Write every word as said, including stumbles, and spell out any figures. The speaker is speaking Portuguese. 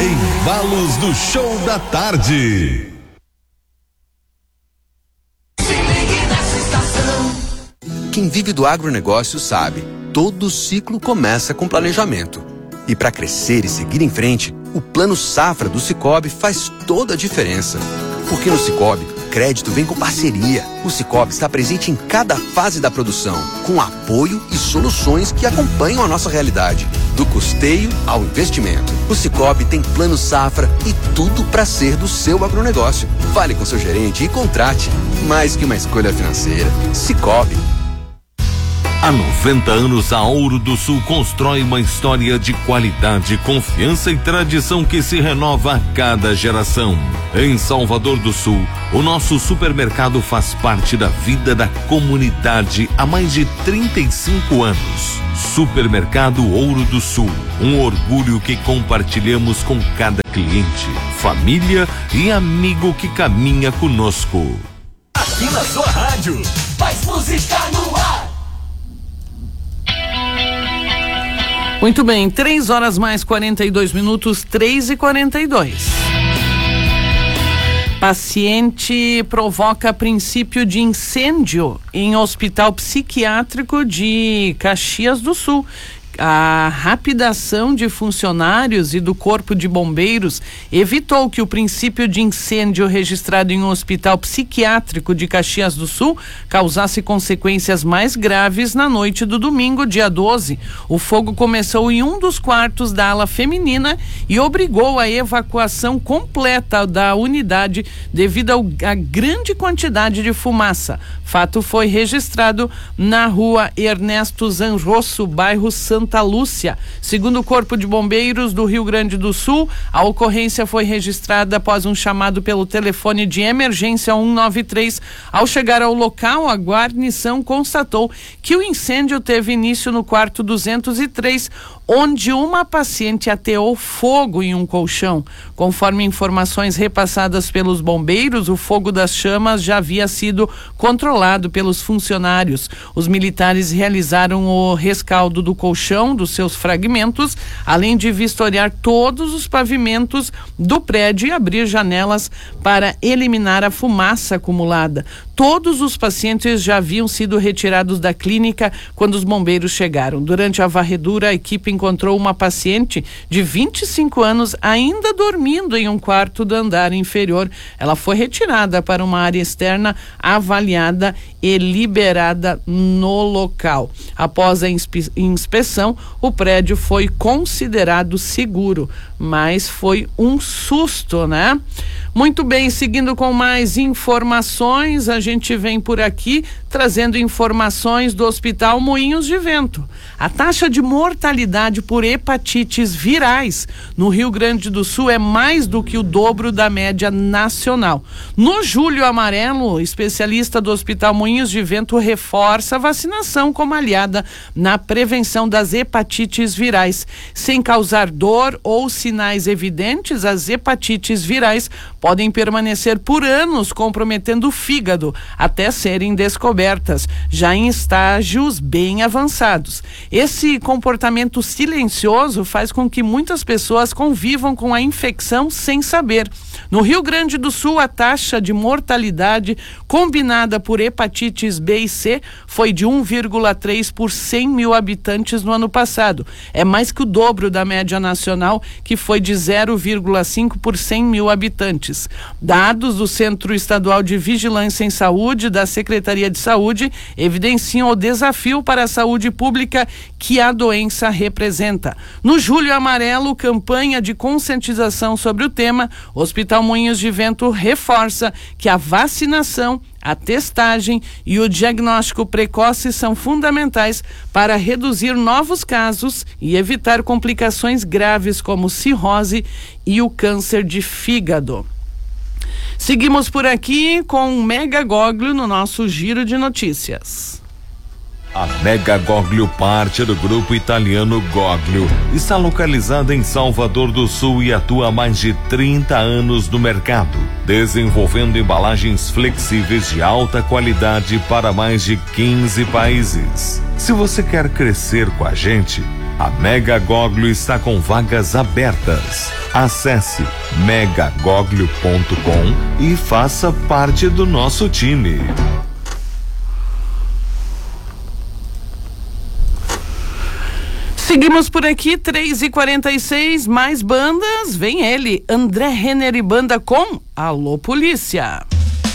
Embalos do Show da Tarde. Quem vive do agronegócio sabe, todo ciclo começa com planejamento. E para crescer e seguir em frente, o Plano Safra do Sicoob faz toda a diferença. Porque no Sicoob, crédito vem com parceria. O Sicoob está presente em cada fase da produção, com apoio e soluções que acompanham a nossa realidade, do custeio ao investimento. O Sicoob tem Plano Safra e tudo para ser do seu agronegócio. Fale com seu gerente e contrate. Mais que uma escolha financeira, Sicoob. Há noventa anos, a Ouro do Sul constrói uma história de qualidade, confiança e tradição que se renova a cada geração. Em Salvador do Sul, o nosso supermercado faz parte da vida da comunidade há mais de trinta e cinco anos. Supermercado Ouro do Sul, um orgulho que compartilhamos com cada cliente, família e amigo que caminha conosco. Aqui na sua rádio, faz música no ar. Muito bem, três horas mais quarenta e dois minutos, três e quarenta e dois. Paciente provoca princípio de incêndio em hospital psiquiátrico de Caxias do Sul. A rápida ação de funcionários e do Corpo de Bombeiros evitou que o princípio de incêndio registrado em um hospital psiquiátrico de Caxias do Sul causasse consequências mais graves na noite do domingo, dia doze. O fogo começou em um dos quartos da ala feminina e obrigou a evacuação completa da unidade devido à grande quantidade de fumaça. Fato foi registrado na rua Ernesto Zanrosso, bairro Santa Lúcia. Segundo o Corpo de Bombeiros do Rio Grande do Sul, a ocorrência foi registrada após um chamado pelo telefone de emergência cento e noventa e três. Ao chegar ao local, a guarnição constatou que o incêndio teve início no quarto duzentos e três, onde uma paciente ateou fogo em um colchão. Conforme informações repassadas pelos bombeiros, o fogo das chamas já havia sido controlado pelos funcionários. Os militares realizaram o rescaldo do colchão, dos seus fragmentos, além de vistoriar todos os pavimentos do prédio e abrir janelas para eliminar a fumaça acumulada. Todos os pacientes já haviam sido retirados da clínica quando os bombeiros chegaram. Durante a varredura, a equipe encontrou uma paciente de vinte e cinco anos ainda dormindo em um quarto do andar inferior. Ela foi retirada para uma área externa, avaliada e liberada no local. Após a inspe- inspeção, o prédio foi considerado seguro, mas foi um susto, né? Muito bem, seguindo com mais informações, a gente vem por aqui trazendo informações do Hospital Moinhos de Vento. A taxa de mortalidade por hepatites virais no Rio Grande do Sul é mais do que o dobro da média nacional. No Julho Amarelo, especialista do Hospital Moinhos de Vento reforça a vacinação como aliada na prevenção das hepatites virais. Sem causar dor ou sinais evidentes, as hepatites virais podem permanecer por anos comprometendo o fígado até serem descobertas, já em estágios bem avançados. Esse comportamento silencioso faz com que muitas pessoas convivam com a infecção sem saber. No Rio Grande do Sul, a taxa de mortalidade combinada por hepatites B e C foi de um vírgula três por cem mil habitantes no ano passado. É mais que o dobro da média nacional, que foi de zero vírgula cinco por cem mil habitantes. Dados do Centro Estadual de Vigilância em Saúde da Secretaria de Saúde evidenciam o desafio para a saúde pública que a doença representa. No Julho Amarelo, campanha de conscientização sobre o tema, o Hospital Moinhos de Vento reforça que a vacinação, a testagem e o diagnóstico precoce são fundamentais para reduzir novos casos e evitar complicações graves como cirrose e o câncer de fígado. Seguimos por aqui com o Mega Goglio no nosso giro de notícias. A Mega Goglio, parte do grupo italiano Goglio, está localizada em Salvador do Sul e atua há mais de trinta anos no mercado, desenvolvendo embalagens flexíveis de alta qualidade para mais de quinze países. Se você quer crescer com a gente, A Mega Goglio está com vagas abertas. Acesse mega goglio ponto com e faça parte do nosso time. Seguimos por aqui, três e quarenta e seis, mais bandas. Vem ele, André Renner e banda com Alô Polícia.